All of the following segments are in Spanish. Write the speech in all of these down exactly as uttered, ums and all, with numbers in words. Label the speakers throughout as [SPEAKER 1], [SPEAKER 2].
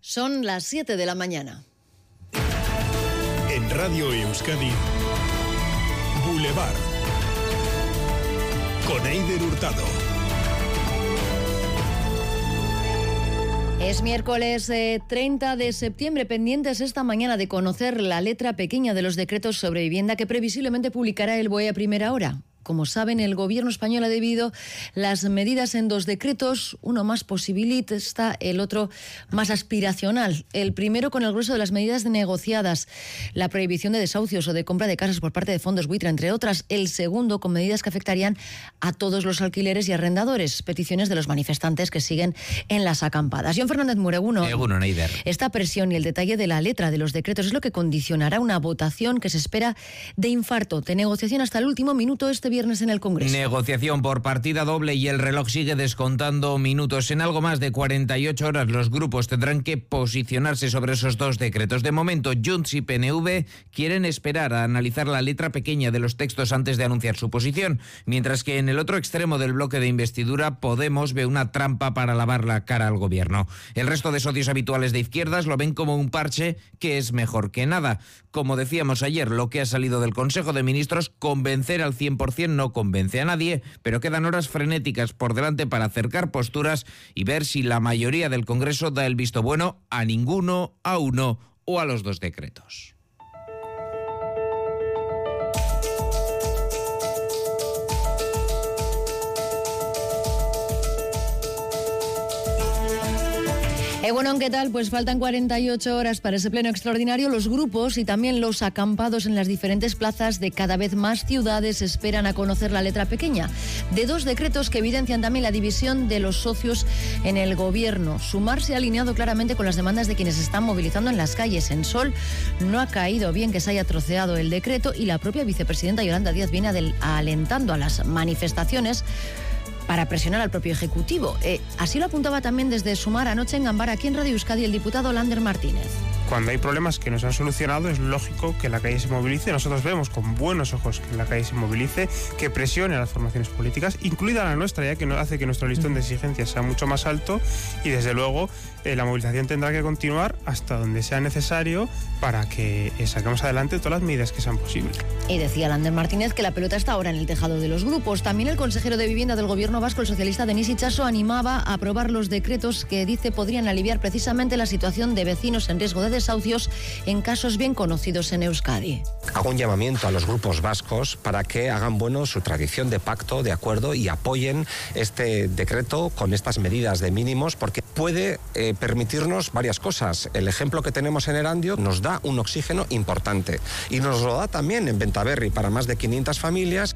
[SPEAKER 1] Son las siete de la mañana.
[SPEAKER 2] En Radio Euskadi, Boulevard, con Eider Hurtado.
[SPEAKER 1] Es miércoles eh, treinta de septiembre, pendientes esta mañana de conocer la letra pequeña de los decretos sobre vivienda que previsiblemente publicará el B O E a primera hora. Como saben, el gobierno español ha dividido las medidas en dos decretos, uno más posibilista, el otro más aspiracional. El primero con el grueso de las medidas negociadas, la prohibición de desahucios o de compra de casas por parte de fondos buitre, entre otras. El segundo con medidas que afectarían a todos los alquileres y arrendadores, peticiones de los manifestantes que siguen en las acampadas. John Fernández Mureguno,
[SPEAKER 3] Eguno, Neider.
[SPEAKER 1] Esta presión y el detalle de la letra de los decretos es lo que condicionará una votación que se espera de infarto, de negociación hasta el último minuto este viernes en el Congreso.
[SPEAKER 3] Negociación por partida doble y el reloj sigue descontando minutos. En algo más de cuarenta y ocho horas los grupos tendrán que posicionarse sobre esos dos decretos. De momento, Junts y P N V quieren esperar a analizar la letra pequeña de los textos antes de anunciar su posición, mientras que en el otro extremo del bloque de investidura Podemos ve una trampa para lavar la cara al gobierno. El resto de socios habituales de izquierdas lo ven como un parche que es mejor que nada. Como decíamos ayer, lo que ha salido del Consejo de Ministros, convencer al cien por ciento no convence a nadie, pero quedan horas frenéticas por delante para acercar posturas y ver si la mayoría del Congreso da el visto bueno a ninguno, a uno o a los dos decretos.
[SPEAKER 1] Eh, bueno, ¿qué tal? Pues faltan cuarenta y ocho horas para ese pleno extraordinario. Los grupos y también los acampados en las diferentes plazas de cada vez más ciudades esperan a conocer la letra pequeña de dos decretos que evidencian también la división de los socios en el gobierno. Sumar se ha alineado claramente con las demandas de quienes se están movilizando en las calles. En Sol no ha caído bien que se haya troceado el decreto y la propia vicepresidenta Yolanda Díaz viene adel- alentando a las manifestaciones para presionar al propio Ejecutivo. Eh, así lo apuntaba también desde Sumar anoche en Gambara, aquí en Radio Euskadi, el diputado Lander Martínez.
[SPEAKER 4] Cuando hay problemas que no se han solucionado, es lógico que la calle se movilice. Nosotros vemos con buenos ojos que la calle se movilice, que presione a las formaciones políticas, incluida la nuestra, ya que no hace que nuestro listón de exigencias sea mucho más alto, y desde luego eh, la movilización tendrá que continuar hasta donde sea necesario para que eh, saquemos adelante todas las medidas que sean posibles.
[SPEAKER 1] Y decía Lander Martínez que la pelota está ahora en el tejado de los grupos. También el consejero de Vivienda del Gobierno vasco, el socialista Denis Itxaso, animaba a aprobar los decretos que dice podrían aliviar precisamente la situación de vecinos en riesgo de desahucios en casos bien conocidos en Euskadi.
[SPEAKER 5] Hago un llamamiento a los grupos vascos para que hagan bueno su tradición de pacto, de acuerdo, y apoyen este decreto con estas medidas de mínimos, porque puede eh, permitirnos varias cosas. El ejemplo que tenemos en Erandio nos da un oxígeno importante y nos lo da también en Bentaberri para más de quinientas familias.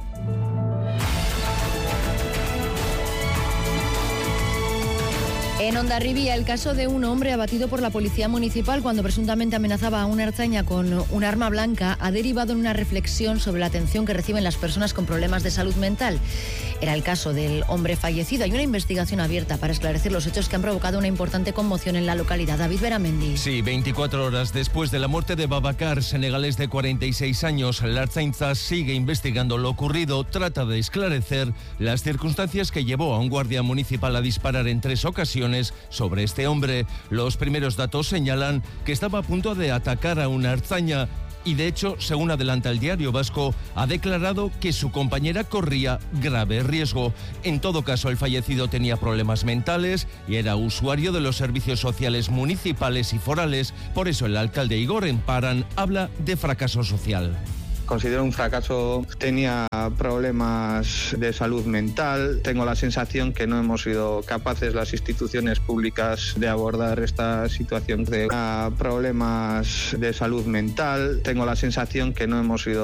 [SPEAKER 1] En Hondarribia, el caso de un hombre abatido por la policía municipal cuando presuntamente amenazaba a una ertzaina con un arma blanca ha derivado en una reflexión sobre la atención que reciben las personas con problemas de salud mental. Era el caso del hombre fallecido. Hay una investigación abierta para esclarecer los hechos que han provocado una importante conmoción en la localidad. David Beramendi.
[SPEAKER 6] Sí, veinticuatro horas después de la muerte de Babacar, senegalés de cuarenta y seis años, la Ertzaintza sigue investigando lo ocurrido. Trata de esclarecer las circunstancias que llevó a un guardia municipal a disparar en tres ocasiones sobre este hombre. Los primeros datos señalan que estaba a punto de atacar a una ertzaina y, de hecho, según adelanta el Diario Vasco, ha declarado que su compañera corría grave riesgo. En todo caso, el fallecido tenía problemas mentales y era usuario de los servicios sociales municipales y forales. Por eso el alcalde Igor Emparan habla de fracaso social.
[SPEAKER 7] Considero un fracaso. Tenía problemas de salud mental. Tengo la sensación que no hemos sido capaces las instituciones públicas de abordar esta situación de problemas de salud mental. Tengo la sensación que no hemos sido